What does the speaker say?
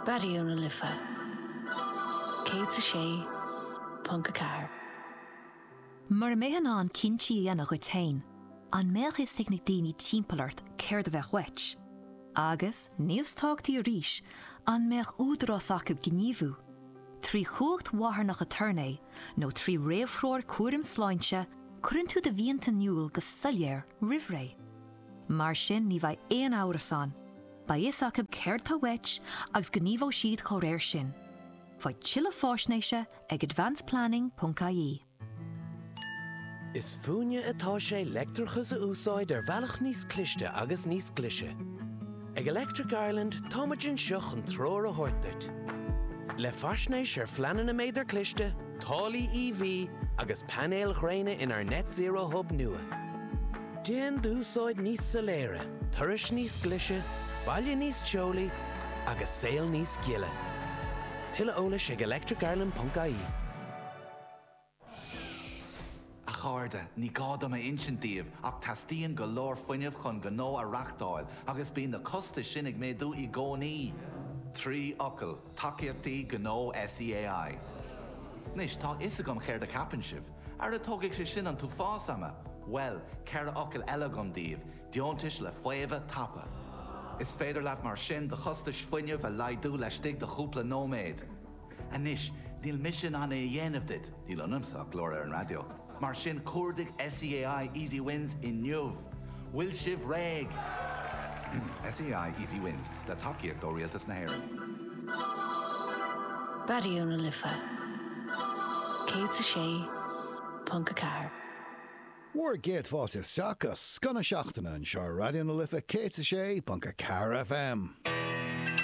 Bariúna lifa. Céad sa sé, punca car. Mar méhan an cinnti ana go tain, an méch is signig daoine timpelart céir de bheith wech. Agus, níos tágtaí a ríis, an méch údrás acib gníomhú. Trí chuacht wahar nach a turné, nó trí réamhróir cuairim sláinte, cuireann tú de bhíonta niúil go saléir rihré. Mar sin ní bheith éon áras an, ba is acib céir tá wech agus gníomhó siad cho réir sin. Fáid chilla fásnéise ag advancedplanning.ie. Is fúne atá sé leictreachas a úsáid ar bhealach níos cliste agus níos clise. Ag Electric Ireland táimeann seach an tróir a thuirteit. Le faisnéis ar fleanan na méidir cliste, tálaí EV agus panéal chréine in our net zero hub nua. Déan d'úsáid níos soléire, turais níos glise, baile níos teolaí agus saol níos giile. Tuilleadh eolais ag electricireland.ie. A cháirde, ní gáda mé insintíomh ach tastíonn go leor fuinneamh chun go nó a reachtáil agus bíonn na costa sin ag méadú i gcónaí. Trí ocail, takeíochtaí go nó SEAI. Nis, tá is agam chéir de capan sibh, ar a tógadh sé sin an tú fásama. Well, céir a ocail eile gom díomh, diontais le fuamh tapa. Is féidir leat mar sin de chostais fuinneamh a laidú le stig de chúpla nóméid. A nis, níl mission an é dhéanamh dit, níl anamsa glór ar an radio. Mar sin cuardig SEAI Easy Wins in Nuv. Will sibh réig. SEAI Easy Wins, le takeíocht ó rialtas na hÉireann. Bariúna lifa. Céad sa sé, punca car. War géad fáilte sacas, scanna seachtaina an seo raidió na lifa céad sa sé, punca car FM.